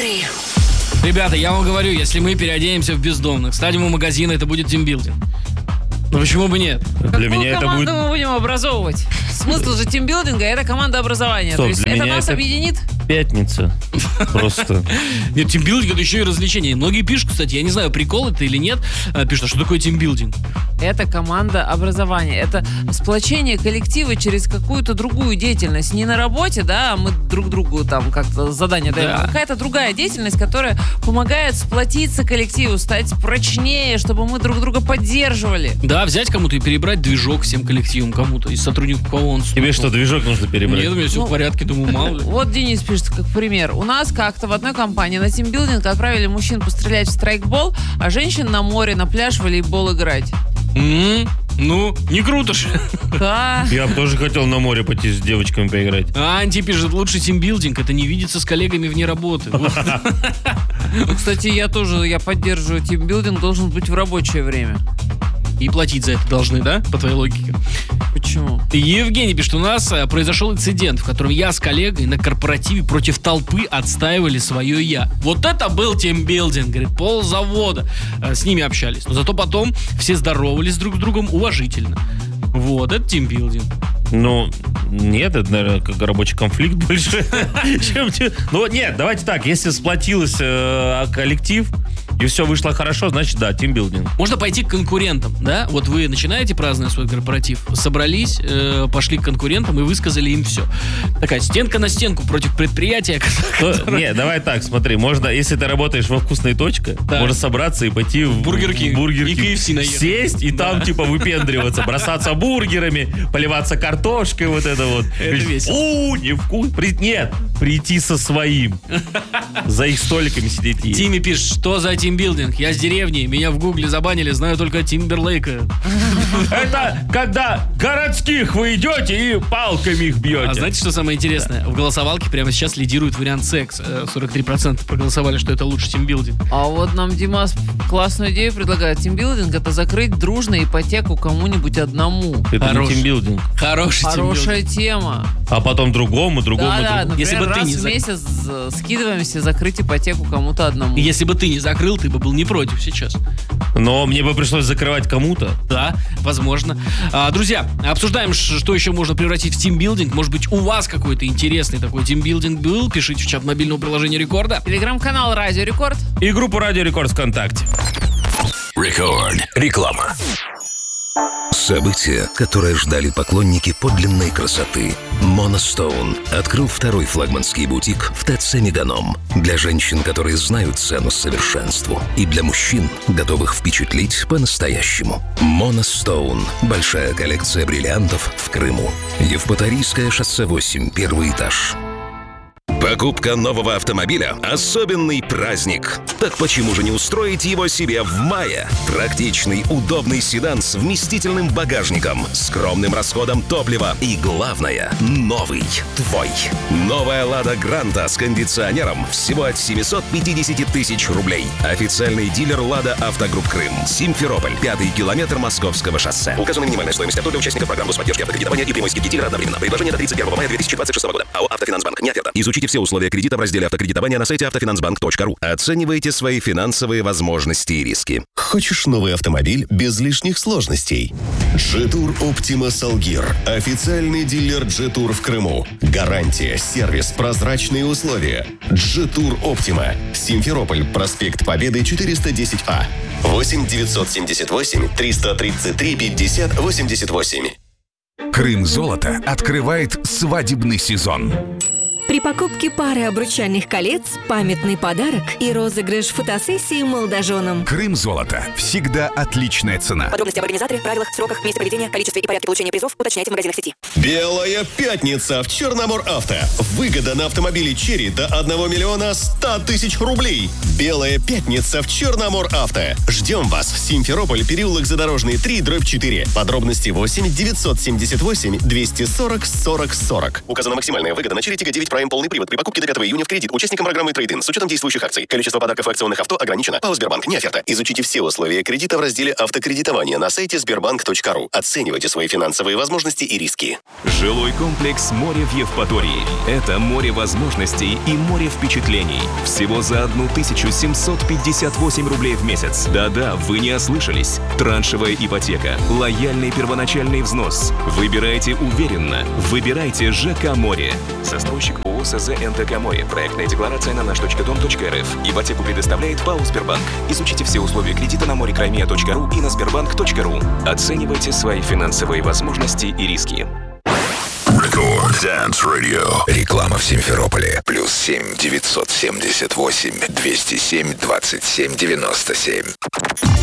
Energy. Ребята, я вам говорю, если мы переоденемся в бездомных, станем у магазина, это будет тимбилдинг. Ну почему бы нет? Для меня это будет... мы будем образовывать? Смысл же тимбилдинга — это командообразование. Стоп, То есть для это меня нас это объединит? Пятница. Просто. Нет, тимбилдинг — это еще и развлечение. Многие пишут, кстати, я не знаю, прикол это или нет, пишут, а что такое тимбилдинг? Это командообразование. Это сплочение коллектива через какую-то другую деятельность. Не на работе, да, мы друг другу там как-то задание даем. Да. Какая-то другая деятельность, которая помогает сплотиться коллективу, стать прочнее, чтобы мы друг друга поддерживали. Да, взять кому-то и перебрать движок всем коллективом кому-то из сотрудников, кого он... Тебе что, движок нужно перебрать? Нет, у меня все в порядке, думаю, мало ли. Вот Денис пишет, как пример. У нас как-то в одной компании на тимбилдинг отправили мужчин пострелять в страйкбол, а женщин на море, на пляж в волейбол играть. Ну, не круто же. Да. Я бы тоже хотел на море пойти с девочками поиграть. Анти пишет, лучший тимбилдинг — это не видеться с коллегами вне работы. Вот. Кстати, я поддерживаю тимбилдинг, должен быть в рабочее время. И платить за это должны, да? По твоей логике. Почему? Евгений пишет, у нас произошел инцидент, в котором я с коллегой на корпоративе против толпы отстаивали свое «я». Вот это был тимбилдинг, говорит, ползавода. С ними общались. Но зато потом все здоровались друг с другом уважительно. Вот, это тимбилдинг. Ну, нет, это, наверное, как рабочий конфликт больше. Ну, нет, давайте так, если сплотился коллектив, и все вышло хорошо, значит, да, тимбилдинг. Можно пойти к конкурентам, да? Вот вы начинаете праздновать свой корпоратив, собрались, пошли к конкурентам и высказали им все. Такая стенка на стенку против предприятия. Не, давай так, смотри, можно, если ты работаешь во «Вкусной точка», можно собраться и пойти в Бургер Кинг. И KFC наехать. Сесть и там, типа, выпендриваться, бросаться бургерами, поливаться картошкой, вот это вот. Это весело. Не вкус. Нет, прийти со своим. За их столиками сидеть и есть. Тимми пишет, что за тимбилдинг? Я с деревни, меня в гугле забанили, знаю только Тимберлейка. Это когда городских вы идете и палками их бьете. А знаете, что самое интересное? В голосовалке прямо сейчас лидирует вариант секс. 43% проголосовали, что это лучше тимбилдинг. А вот нам Димас классную идею предлагает. Тимбилдинг — это закрыть дружно ипотеку кому-нибудь одному. Это не тимбилдинг. Хорошая тема. А потом другому. Да, например, Если бы ты раз не в месяц скидываемся закрыть ипотеку кому-то одному. Если бы ты не закрыл, ты бы был не против сейчас. Но мне бы пришлось закрывать кому-то. Да, возможно. Друзья, обсуждаем, что еще можно превратить в тимбилдинг. Может быть, у вас какой-то интересный такой тимбилдинг был? Пишите в чат мобильного приложения Рекорда. Телеграм-канал Радио Рекорд. И группу Радио Рекорд ВКонтакте. Рекорд. Реклама. Событие, которое ждали поклонники подлинной красоты. Monostone открыл второй флагманский бутик в ТЦ Меганом. Для женщин, которые знают цену совершенству. И для мужчин, готовых впечатлить по-настоящему. Monostone. Большая коллекция бриллиантов в Крыму. Евпаторийское шоссе 8, первый этаж. Покупка нового автомобиля – особенный праздник. Так почему же не устроить его себе в мае? Практичный, удобный седан с вместительным багажником, скромным расходом топлива и, главное, новый, твой. Новая «Лада Гранта» с кондиционером всего от 750 тысяч рублей. Официальный дилер «Лада Автогрупп Крым». Симферополь, 5-й километр Московского шоссе. Указана минимальная стоимость авто для участников программы поддержки автокредитования и прямой скидки дилера одновременно. Предложение до 31 мая 2026 года. АО «Автофинансбанк». Не оферта. Изучите все условия кредита в разделе автокредитования на сайте автофинансбанк.ру. Оценивайте свои финансовые возможности и риски. Хочешь новый автомобиль без лишних сложностей? Джетур Оптима Салгир. Официальный дилер Джетур в Крыму. Гарантия, сервис, прозрачные условия. Джетур Оптима. Симферополь, проспект Победы, 410А. 8-978-333-50-88. Крым-Золото открывает свадебный сезон. При покупке пары обручальных колец, памятный подарок и розыгрыш фотосессии молодоженам. Крым-Золото. Всегда отличная цена. Подробности об организаторе, правилах, сроках, месте проведения, количестве и порядке получения призов уточняйте в магазинах сети. Белая пятница в Черномор Авто. Выгода на автомобили Черри до 1 миллиона 100 тысяч рублей. Белая пятница в Черномор Авто. Ждем вас в Симферополь, переулок Задорожный, 3/4. Подробности 8-978-240-40-40. Указана максимальная выгода на Черри Тига 9 Prime Prime полный привод при покупке до 5 июня в кредит участникам программы Trade-in с учетом действующих акций. Количество подарков и акционных авто ограничено. ПАО «Сбербанк». Не оферта. Изучите все условия кредита в разделе «Автокредитование» на сайте sberbank.ru. Оценивайте свои финансовые возможности и риски. Жилой комплекс «Море» в Евпатории. Это море возможностей и море впечатлений. Всего за 1758 рублей в месяц. Да-да, вы не ослышались. Траншевая ипотека, лояльный первоначальный взнос. Выбирайте уверенно. Выбирайте ЖК «Море». Застройщик ООО СЗ НТК «Море». Проектная декларация на наш.дом.рф. Ипотеку предоставляет ПАО «Сбербанк». Изучите все условия кредита на morekrаймия.ру и на sberbank.ru. Оценивайте свои финансовые возможности и риски. Record Dance Radio. Реклама в Симферополе. +7 978 207 27 97.